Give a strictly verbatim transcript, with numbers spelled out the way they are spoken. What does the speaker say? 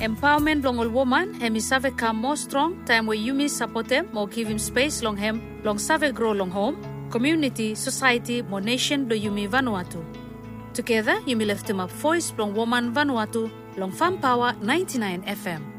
Empowerment long all woman, hemi save come more strong, time where you miss support them, more give him space long hem, long save grow long home, community, society, more nation do Yumi Vanuatu. Together, Yumi lift him up voice long woman Vanuatu, long Farm Power ninety-nine F M.